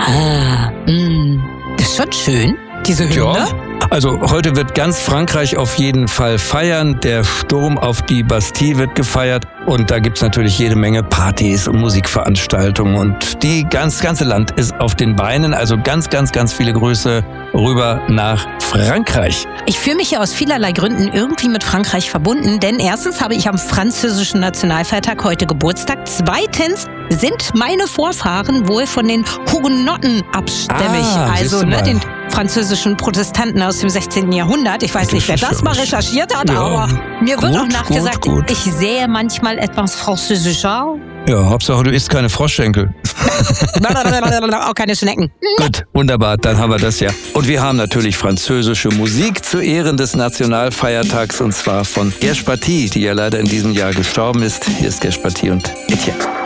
Das ist schon schön, diese Hymne. Ja. Also heute wird ganz Frankreich auf jeden Fall feiern. Der Sturm auf die Bastille wird gefeiert. Und da gibt's natürlich jede Menge Partys und Musikveranstaltungen. Und das ganze Land ist auf den Beinen. Also ganz, ganz, ganz viele Grüße rüber nach Frankreich. Ich fühle mich ja aus vielerlei Gründen irgendwie mit Frankreich verbunden. Denn erstens habe ich am französischen Nationalfeiertag heute Geburtstag. Zweitens sind meine Vorfahren wohl von den Hugenotten abstämmig. Also den französischen Protestanten aus dem 16. Jahrhundert. Ich weiß nicht, wer das mal recherchiert hat, aber mir wird auch nachgesagt, ich sehe manchmal etwas französischer. Ja, Hauptsache du isst keine Froschschenkel. Auch keine Schnecken. Gut, wunderbar, dann haben wir das ja. Und wir haben natürlich französische Musik zu Ehren des Nationalfeiertags und zwar von Gersh Paty, die ja leider in diesem Jahr gestorben ist. Hier ist Gersh Paty und Etienne.